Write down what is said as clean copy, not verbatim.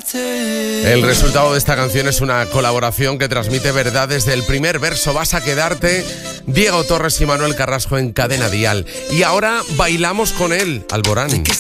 El resultado de esta canción es una colaboración que transmite verdad desde el primer verso. Vas a quedarte, Diego Torres y Manuel Carrasco en Cadena Dial. Y ahora bailamos con él, Alborán.